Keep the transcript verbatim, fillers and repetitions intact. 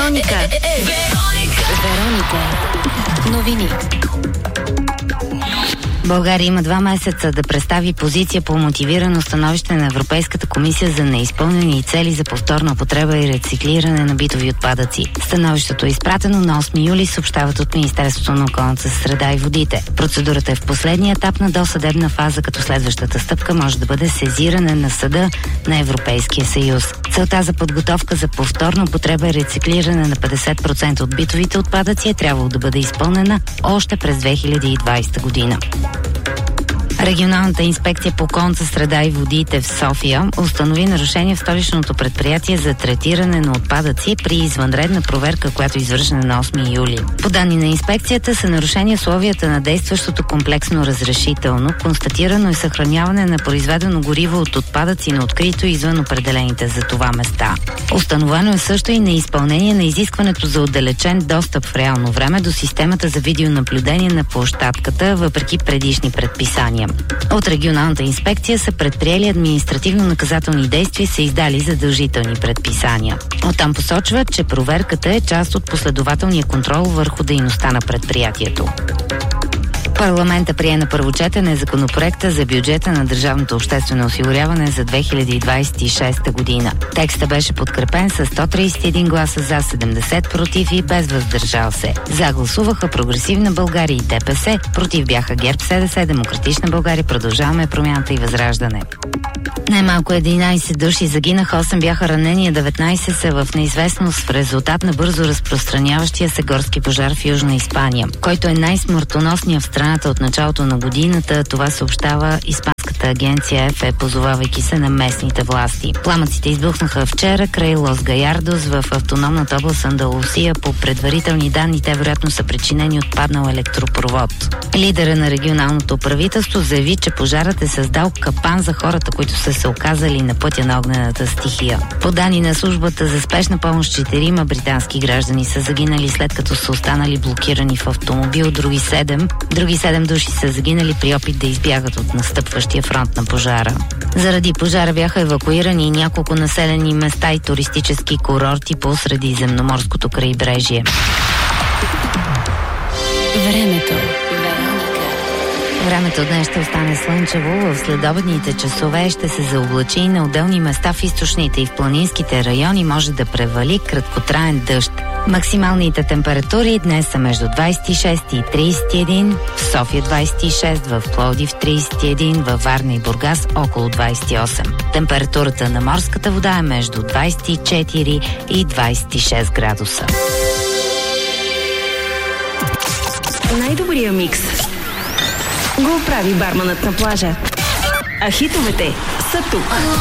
Вероника. Вероника. Новини. България има два месеца да представи позиция по мотивирано становище на Европейската комисия за неизпълнени цели за повторна употреба и рециклиране на битови отпадъци. Становището е изпратено на осми юли, съобщават от Министерството на околната среда и водите. Процедурата е в последния етап на досъдебна фаза, като следващата стъпка може да бъде сезиране на съда на Европейския съюз. Целта за подготовка за повторна употреба и рециклиране на петдесет процента от битовите отпадъци е трябвало да бъде изпълнена още през две хиляди и двадесета година. Регионалната инспекция по околната среда и водите в София установи нарушение в столичното предприятие за третиране на отпадъци при извънредна проверка, която е извършена на осми юли. По данни на инспекцията са нарушени условията на действащото комплексно разрешително, констатирано е съхраняване на произведено гориво от отпадъци на открито извън определените за това места. Установено е също и неизпълнение на изискването за отдалечен достъп в реално време до системата за видеонаблюдение на площадката, въпреки предишни предписания. От регионалната инспекция са предприели административно-наказателни действия и са издали задължителни предписания. Оттам посочват, че проверката е част от последователния контрол върху дейността на предприятието. Парламента прие на първо четене законопроекта за бюджета на държавното обществено осигуряване за две хиляди двадесет и шеста година. Текстът беше подкрепен с сто тридесет и един гласа за, седемдесет против и без въздържал се. За гласуваха Прогресивна България и ДПС, против бяха ГЕРБ, СДС, Демократична България, Продължаваме промяната и Възраждане. Най-малко единадесет души загинаха, осем бяха ранени, а деветнадесет са в неизвестност в резултат на бързо разпространяващия се горски пожар в Южна Испания, който е най-смъртоносният в страната от началото на годината. Това съобщава испанската агенция ЕФЕ, позовавайки се на местните власти. Пламъците избухнаха вчера край Лос Гаярдос в автономната област Андалусия. По предварителни данни, те вероятно са причинени от паднал електропровод. Лидера на регионалното правителство заяви, че пожарът е създал капан за хората, които са се оказали на пътя на огнената стихия. По данни на службата за спешна помощ, четирима британски граждани са загинали, след като са останали блокирани в автомобил. Други седем, други седем души са загинали при опит да избягат от настъпващия фронт на пожара. Заради пожара бяха евакуирани няколко населени места и туристически курорти по Средиземноморското крайбрежие. Времето. Времето днес ще остане слънчево. В следобедните часове ще се заоблачи и на отделни места в източните и в планинските райони може да превали краткотраен дъжд. Максималните температури днес са между двадесет и шест и тридесет и един, в София двадесет и шест, в Пловдив тридесет и един, във Варна и Бургас около двадесет и осем. Температурата на морската вода е между двадесет и четири и двадесет и шест градуса. Най-добрия микс го прави барманът на плажа. А хитовете са тук.